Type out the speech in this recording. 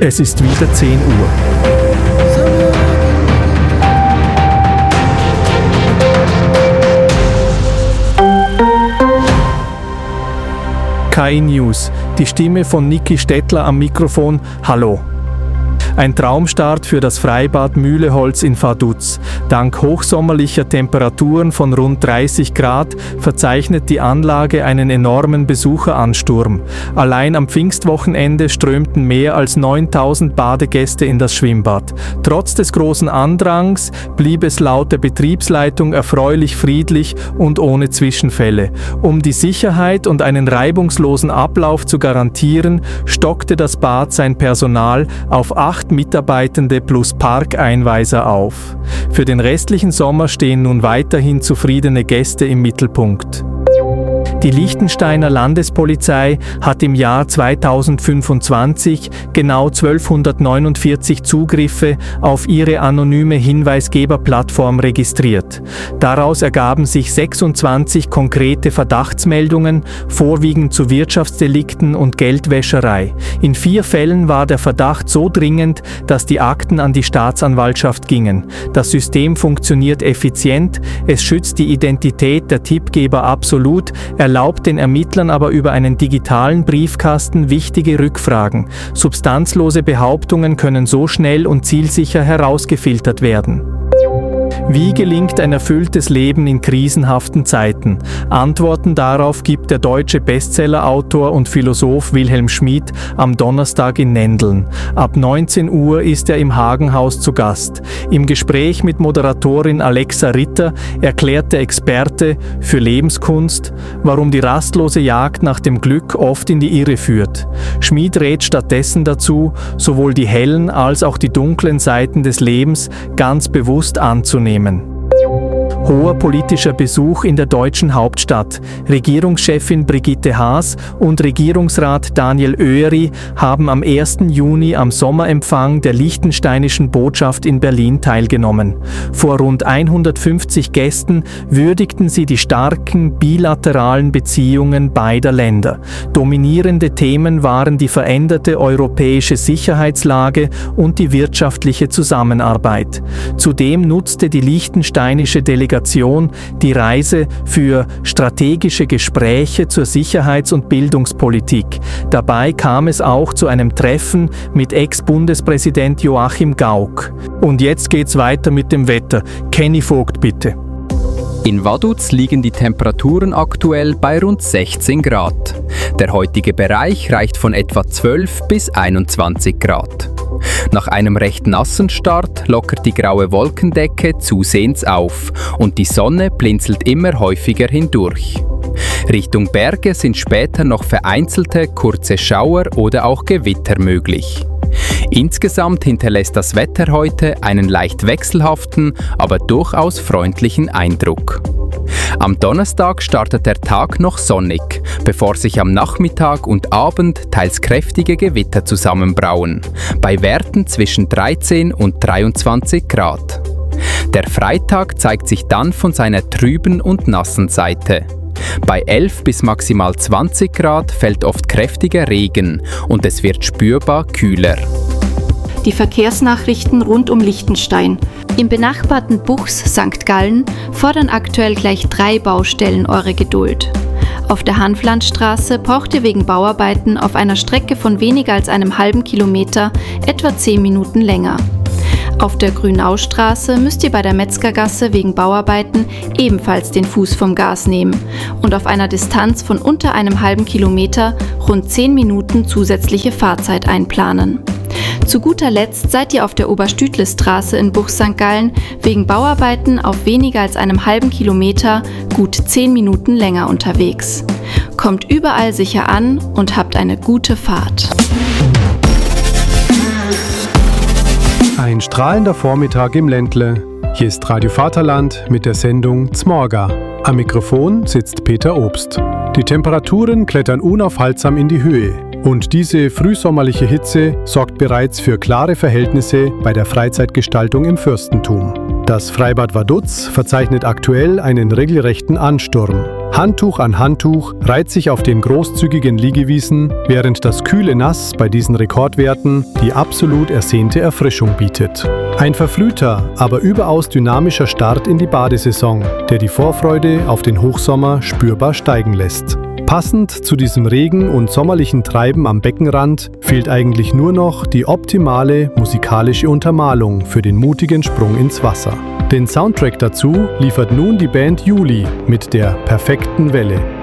Es ist wieder 10 Uhr. KI News, die Stimme von Niki Stettler am Mikrofon. Hallo. Ein Traumstart für das Freibad Mühleholz in Vaduz. Dank hochsommerlicher Temperaturen von rund 30 Grad verzeichnet die Anlage einen enormen Besucheransturm. Allein am Pfingstwochenende strömten mehr als 9000 Badegäste in das Schwimmbad. Trotz des großen Andrangs blieb es laut der Betriebsleitung erfreulich friedlich und ohne Zwischenfälle. Um die Sicherheit und einen reibungslosen Ablauf zu garantieren, stockte das Bad sein Personal auf 8 Mitarbeitende plus Parkeinweiser auf. Für den restlichen Sommer stehen nun weiterhin zufriedene Gäste im Mittelpunkt. Die Liechtensteiner Landespolizei hat im Jahr 2025 genau 1249 Zugriffe auf ihre anonyme Hinweisgeberplattform registriert. Daraus ergaben sich 26 konkrete Verdachtsmeldungen, vorwiegend zu Wirtschaftsdelikten und Geldwäscherei. In 4 Fällen war der Verdacht so dringend, dass die Akten an die Staatsanwaltschaft gingen. Das System funktioniert effizient, es schützt die Identität der Tippgeber absolut, erlaubt den Ermittlern aber über einen digitalen Briefkasten wichtige Rückfragen. Substanzlose Behauptungen können so schnell und zielsicher herausgefiltert werden. Wie gelingt ein erfülltes Leben in krisenhaften Zeiten? Antworten darauf gibt der deutsche Bestsellerautor und Philosoph Wilhelm Schmid am Donnerstag in Nendeln. Ab 19 Uhr ist er im Hagenhaus zu Gast. Im Gespräch mit Moderatorin Alexa Ritter erklärt der Experte für Lebenskunst, warum die rastlose Jagd nach dem Glück oft in die Irre führt. Schmid rät stattdessen dazu, sowohl die hellen als auch die dunklen Seiten des Lebens ganz bewusst anzunehmen. Hoher politischer Besuch in der deutschen Hauptstadt. Regierungschefin Brigitte Haas und Regierungsrat Daniel Oery haben am 1. Juni am Sommerempfang der liechtensteinischen Botschaft in Berlin teilgenommen. Vor rund 150 Gästen würdigten sie die starken bilateralen Beziehungen beider Länder. Dominierende Themen waren die veränderte europäische Sicherheitslage und die wirtschaftliche Zusammenarbeit. Zudem nutzte die liechtensteinische Delegation die Reise für strategische Gespräche zur Sicherheits- und Bildungspolitik. Dabei kam es auch zu einem Treffen mit Ex-Bundespräsident Joachim Gauck. Und jetzt geht's weiter mit dem Wetter. Kenny Vogt, bitte. In Vaduz liegen die Temperaturen aktuell bei rund 16 Grad. Der heutige Bereich reicht von etwa 12 bis 21 Grad. Nach einem recht nassen Start lockert die graue Wolkendecke zusehends auf und die Sonne blinzelt immer häufiger hindurch. Richtung Berge sind später noch vereinzelte kurze Schauer oder auch Gewitter möglich. Insgesamt hinterlässt das Wetter heute einen leicht wechselhaften, aber durchaus freundlichen Eindruck. Am Donnerstag startet der Tag noch sonnig, bevor sich am Nachmittag und Abend teils kräftige Gewitter zusammenbrauen, bei Werten zwischen 13 und 23 Grad. Der Freitag zeigt sich dann von seiner trüben und nassen Seite. Bei 11 bis maximal 20 Grad fällt oft kräftiger Regen und es wird spürbar kühler. Die Verkehrsnachrichten rund um Liechtenstein. Im benachbarten Buchs St. Gallen fordern aktuell gleich 3 Baustellen eure Geduld. Auf der Hanflandstraße braucht ihr wegen Bauarbeiten auf einer Strecke von weniger als einem halben Kilometer etwa 10 Minuten länger. Auf der Grünaustraße müsst ihr bei der Metzgergasse wegen Bauarbeiten ebenfalls den Fuß vom Gas nehmen und auf einer Distanz von unter einem halben Kilometer rund 10 Minuten zusätzliche Fahrzeit einplanen. Zu guter Letzt seid ihr auf der Oberstütlestraße in Buch St. Gallen wegen Bauarbeiten auf weniger als einem halben Kilometer gut 10 Minuten länger unterwegs. Kommt überall sicher an und habt eine gute Fahrt. Ein strahlender Vormittag im Ländle. Hier ist Radio Vaterland mit der Sendung Zmorga. Am Mikrofon sitzt Peter Obst. Die Temperaturen klettern unaufhaltsam in die Höhe. Und diese frühsommerliche Hitze sorgt bereits für klare Verhältnisse bei der Freizeitgestaltung im Fürstentum. Das Freibad Vaduz verzeichnet aktuell einen regelrechten Ansturm. Handtuch an Handtuch reiht sich auf den großzügigen Liegewiesen, während das kühle Nass bei diesen Rekordwerten die absolut ersehnte Erfrischung bietet. Ein verfrühter, aber überaus dynamischer Start in die Badesaison, der die Vorfreude auf den Hochsommer spürbar steigen lässt. Passend zu diesem regen- und sommerlichen Treiben am Beckenrand fehlt eigentlich nur noch die optimale musikalische Untermalung für den mutigen Sprung ins Wasser. Den Soundtrack dazu liefert nun die Band Juli mit der perfekten Welle.